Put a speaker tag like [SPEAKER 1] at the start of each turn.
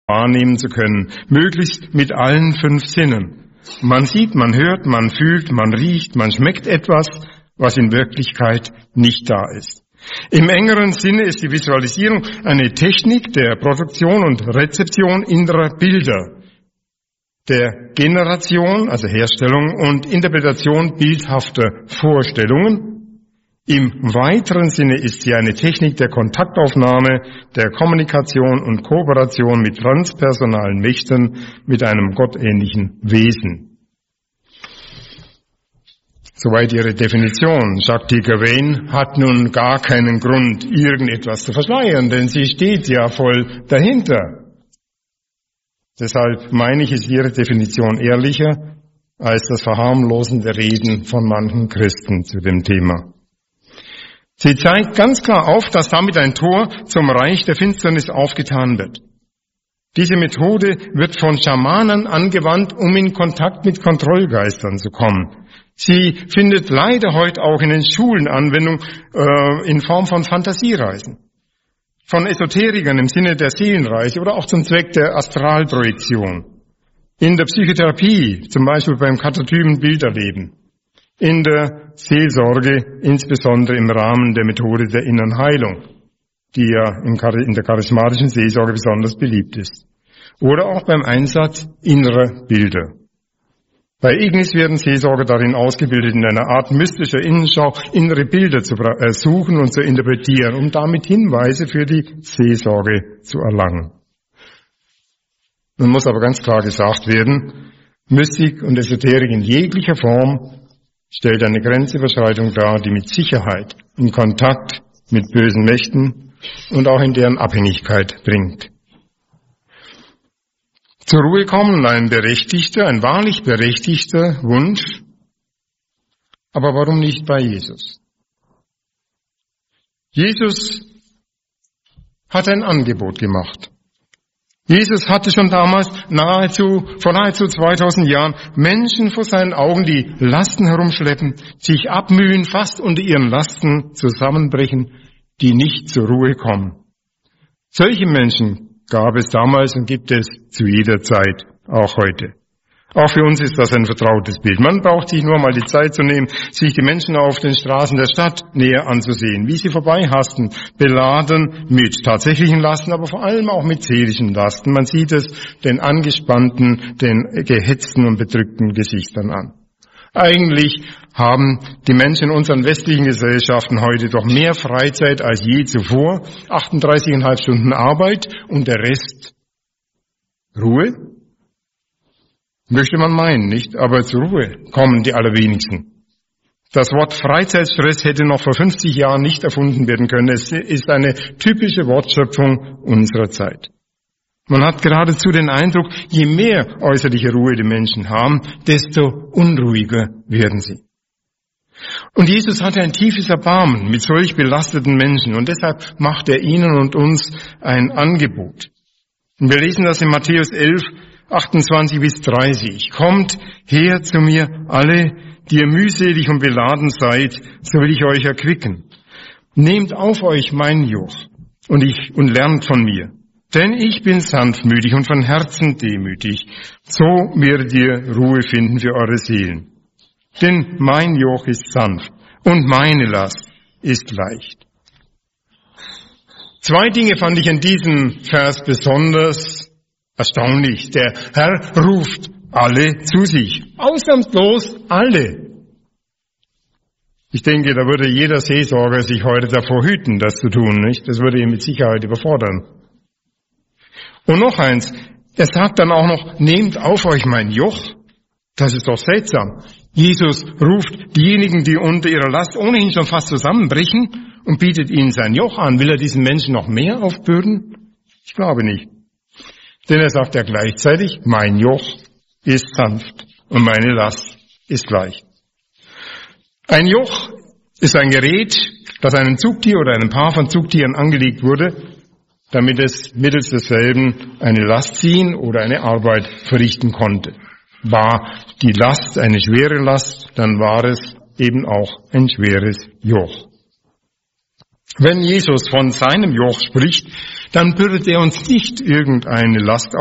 [SPEAKER 1] wahrnehmen zu können, möglichst mit allen 5 Sinnen. Man sieht, man hört, man fühlt, man riecht, man schmeckt etwas, was in Wirklichkeit nicht da ist. Im engeren Sinne ist die Visualisierung eine Technik der Produktion und Rezeption innerer Bilder, der Generation, also Herstellung und Interpretation bildhafter Vorstellungen. Im weiteren Sinne ist sie eine Technik der Kontaktaufnahme, der Kommunikation und Kooperation mit transpersonalen Mächten, mit einem gottähnlichen Wesen. Soweit ihre Definition. Jacques de Gavain hat nun gar keinen Grund, irgendetwas zu verschleiern, denn sie steht ja voll dahinter. Deshalb meine ich, ist ihre Definition ehrlicher als das verharmlosende Reden von manchen Christen zu dem Thema. Sie zeigt ganz klar auf, dass damit ein Tor zum Reich der Finsternis aufgetan wird. Diese Methode wird von Schamanen angewandt, um in Kontakt mit Kontrollgeistern zu kommen. Sie findet leider heute auch in den Schulen Anwendung in Form von Fantasiereisen, von Esoterikern im Sinne der Seelenreise oder auch zum Zweck der Astralprojektion. In der Psychotherapie, zum Beispiel beim katatypen Bilderleben. In der Seelsorge, insbesondere im Rahmen der Methode der inneren Heilung, die ja in der charismatischen Seelsorge besonders beliebt ist. Oder auch beim Einsatz innerer Bilder. Bei Ignis werden Seelsorger darin ausgebildet, in einer Art mystischer Innenschau innere Bilder zu suchen und zu interpretieren, um damit Hinweise für die Seelsorge zu erlangen. Nun muss aber ganz klar gesagt werden, Mystik und Esoterik in jeglicher Form stellt eine Grenzüberschreitung dar, die mit Sicherheit in Kontakt mit bösen Mächten und auch in deren Abhängigkeit bringt. Zur Ruhe kommen, ein wahrlich berechtigter Wunsch, aber warum nicht bei Jesus? Jesus hat ein Angebot gemacht. Jesus hatte schon damals vor nahezu 2000 Jahren Menschen vor seinen Augen, die Lasten herumschleppen, sich abmühen, fast unter ihren Lasten zusammenbrechen, die nicht zur Ruhe kommen. Solche Menschen gab es damals und gibt es zu jeder Zeit, auch heute. Auch für uns ist das ein vertrautes Bild. Man braucht sich nur mal die Zeit zu nehmen, sich die Menschen auf den Straßen der Stadt näher anzusehen, wie sie vorbeihasten, beladen mit tatsächlichen Lasten, aber vor allem auch mit seelischen Lasten. Man sieht es den angespannten, den gehetzten und bedrückten Gesichtern an. Eigentlich haben die Menschen in unseren westlichen Gesellschaften heute doch mehr Freizeit als je zuvor, 38,5 Stunden Arbeit und der Rest Ruhe. Möchte man meinen, nicht? Aber zur Ruhe kommen die allerwenigsten. Das Wort Freizeitstress hätte noch vor 50 Jahren nicht erfunden werden können. Es ist eine typische Wortschöpfung unserer Zeit. Man hat geradezu den Eindruck, je mehr äußerliche Ruhe die Menschen haben, desto unruhiger werden sie. Und Jesus hatte ein tiefes Erbarmen mit solch belasteten Menschen und deshalb macht er ihnen und uns ein Angebot. Und wir lesen das in Matthäus 11, 28 bis 30. Kommt her zu mir, alle, die ihr mühselig und beladen seid, so will ich euch erquicken. Nehmt auf euch mein Joch und lernt von mir. Denn ich bin sanftmütig und von Herzen demütig. So werdet ihr Ruhe finden für eure Seelen. Denn mein Joch ist sanft und meine Last ist leicht. 2 Dinge fand ich in diesem Vers besonders erstaunlich. Der Herr ruft alle zu sich. Ausnahmslos alle. Ich denke, da würde jeder Seelsorger sich heute davor hüten, das zu tun, nicht? Das würde ihn mit Sicherheit überfordern. Und noch eins, er sagt dann auch noch, nehmt auf euch mein Joch. Das ist doch seltsam. Jesus ruft diejenigen, die unter ihrer Last ohnehin schon fast zusammenbrechen und bietet ihnen sein Joch an. Will er diesen Menschen noch mehr aufbürden? Ich glaube nicht. Denn er sagt ja gleichzeitig, mein Joch ist sanft und meine Last ist leicht. Ein Joch ist ein Gerät, das einem Zugtier oder einem Paar von Zugtieren angelegt wurde, damit es mittels desselben eine Last ziehen oder eine Arbeit verrichten konnte. War die Last eine schwere Last, dann war es eben auch ein schweres Joch. Wenn Jesus von seinem Joch spricht, dann bürdet er uns nicht irgendeine Last